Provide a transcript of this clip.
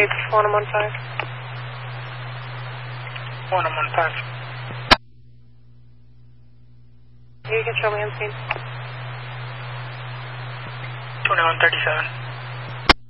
Page 1115. 1115. You can show me on scene. 2137.